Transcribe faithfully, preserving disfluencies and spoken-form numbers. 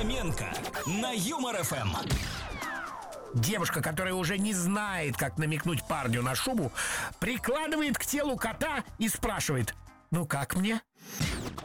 Фоменко на Юмор эф эм. Девушка, которая уже не знает, как намекнуть парню на шубу, прикладывает к телу кота и спрашивает: «Ну как мне?»